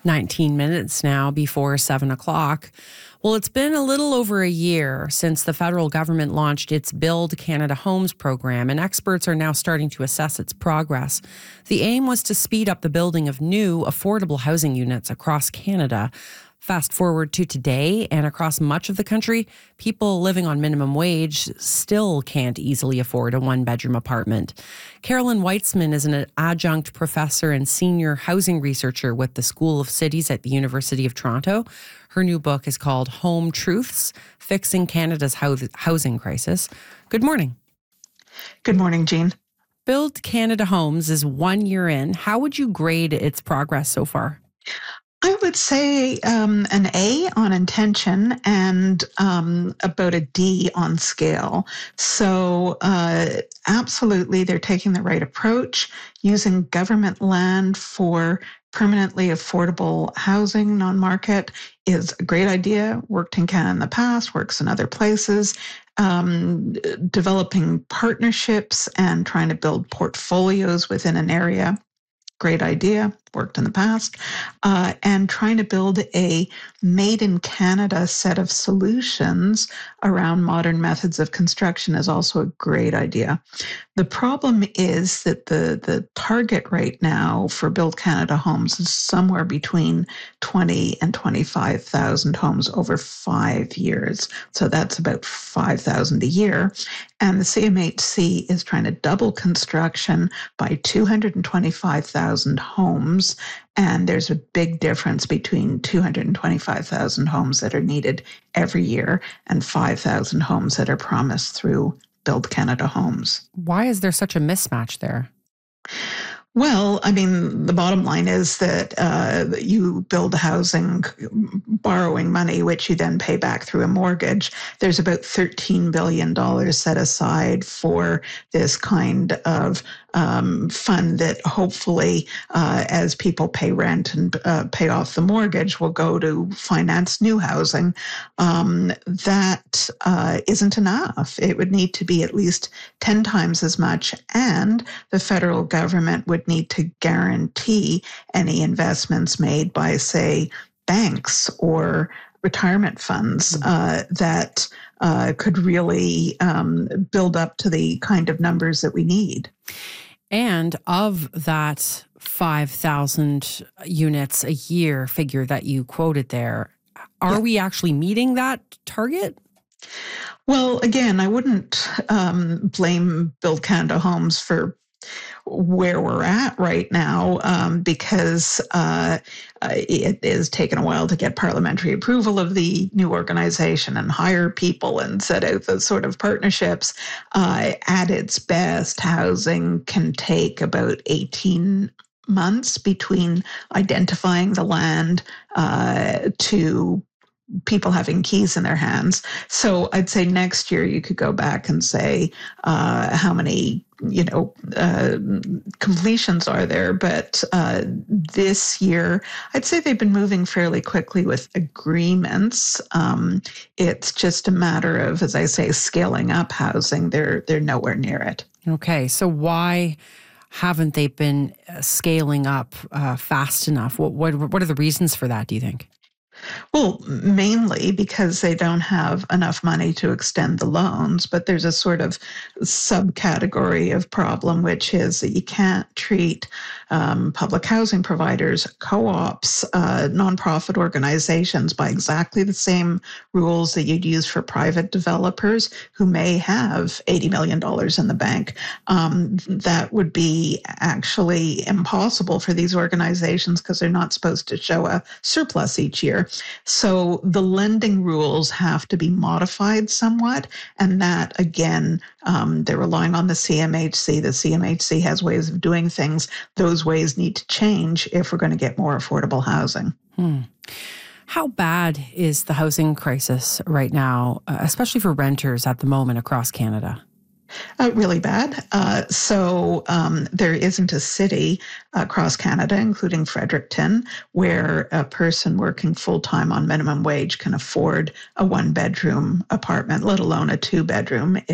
19 minutes now before 7 o'clock. Well, it's been a little over a year since the federal government launched its Build Canada Homes program, and experts are now starting to assess its progress. The aim was to speed up the building of new, affordable housing units across Canada. Fast forward to today, and across much of the country, people living on minimum wage still can't easily afford a one-bedroom apartment. Carolyn Weitzman is an adjunct professor and senior housing researcher with the School of Cities at the University of Toronto. Her new book is called Home Truths: Fixing Canada's Housing Crisis. Good morning. Good morning, Jean. Build Canada Homes is 1 year in. How would you grade its progress so far? I would say an A on intention and about a D on scale. So absolutely, they're taking the right approach, using government land for permanently affordable housing, non-market, is a great idea. Worked in Canada in the past, works in other places. Developing partnerships and trying to build portfolios within an area. Great idea, worked in the past, and trying to build a made in Canada set of solutions around modern methods of construction is also a great idea. The problem is that the target right now for Build Canada Homes is somewhere between 20 and 25,000 homes over 5 years. So that's about 5,000 a year. And the CMHC is trying to double construction by 225,000 homes. And there's a big difference between 225,000 homes that are needed every year and 5,000 homes that are promised through Build Canada Homes. Why is there such a mismatch there? Well, I mean, the bottom line is that you build housing borrowing money, which you then pay back through a mortgage. There's about $13 billion set aside for this kind of fund that hopefully, as people pay rent and pay off the mortgage, will go to finance new housing. That isn't enough. It would need to be at least 10 times as much, and the federal government would need to guarantee any investments made by, say, banks or retirement funds that could really build up to the kind of numbers that we need. And of that 5,000 units a year figure that you quoted there, are we actually meeting that target? Well, again, I wouldn't blame Build Canada Homes for where we're at right now, because it is taken a while to get parliamentary approval of the new organization and hire people and set out those sort of partnerships. At its best, housing can take about 18 months between identifying the land to people having keys in their hands. So I'd say next year you could go back and say how many completions are there. But this year, I'd say they've been moving fairly quickly with agreements. It's just a matter of, as I say, scaling up housing. They're nowhere near it. Okay, so why haven't they been scaling up fast enough? What are the reasons for that, do you think? Well, mainly because they don't have enough money to extend the loans, but there's a sort of subcategory of problem, which is that you can't treat public housing providers, co-ops, nonprofit organizations by exactly the same rules that you'd use for private developers who may have $80 million in the bank. That would be actually impossible for these organizations because they're not supposed to show a surplus each year. So the lending rules have to be modified somewhat. And that, again, they're relying on the CMHC. The CMHC has ways of doing things. Those ways need to change if we're going to get more affordable housing. How bad is the housing crisis right now, especially for renters at the moment across Canada? Really bad. So there isn't a city across Canada, including Fredericton, where a person working full-time on minimum wage can afford a one-bedroom apartment, let alone a two-bedroom